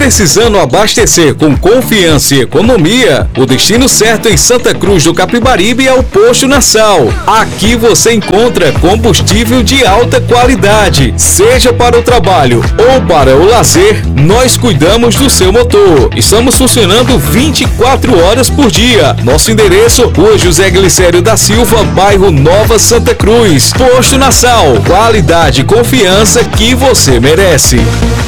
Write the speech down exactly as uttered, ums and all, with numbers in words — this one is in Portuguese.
precisando abastecer com confiança e economia, o destino certo em Santa Cruz do Capibaribe é o Posto Nassau. Aqui você encontra combustível de alta qualidade. Seja para o trabalho ou para o lazer, nós cuidamos do seu motor. Estamos funcionando vinte e quatro horas por dia. Nosso endereço, Rua José Glicério da Silva, bairro Nova Santa Cruz. Posto Nassau, qualidade e confiança que você merece.